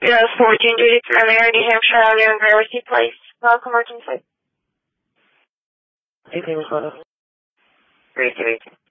14 duty primary, New Hampshire Avenue and Gramercy Place. Welcome, emergency. 18 was 3 3.